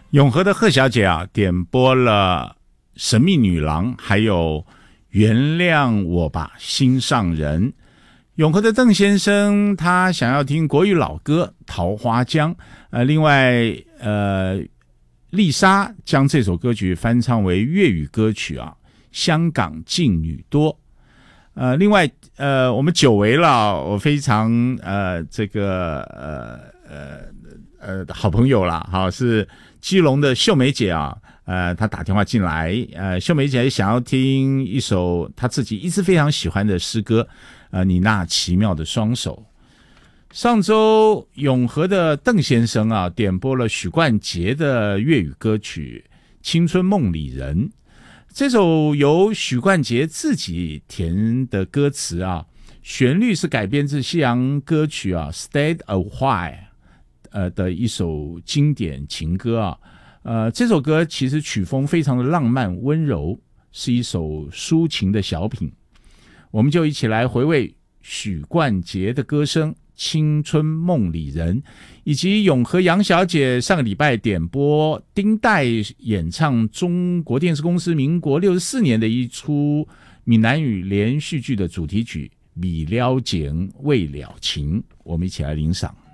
永和的贺小姐啊，点播了《神秘女郎》，还有《原谅我吧，心上人》。永和的邓先生他想要听国语老歌《桃花江》，另外丽莎将这首歌曲翻唱为粤语歌曲啊，《香港劲女多》。另外我们久违了，我非常好朋友啦，好，是基隆的秀梅姐啊，她打电话进来，秀梅姐想要听一首她自己一直非常喜欢的诗歌，你那奇妙的双手。上周永和的邓先生啊，点播了许冠杰的粤语歌曲《青春梦里人》。这首由许冠杰自己填的歌词啊，旋律是改编自西洋歌曲啊 Stay a While 的一首经典情歌啊。这首歌其实曲风非常的浪漫温柔，是一首抒情的小品。我们就一起来回味许冠杰的歌声《青春梦里人》，以及永和杨小姐上个礼拜点播丁代演唱中国电视公司民国64年的一出闽南语连续剧的主题曲《未了情未了情》，我们一起来欣赏。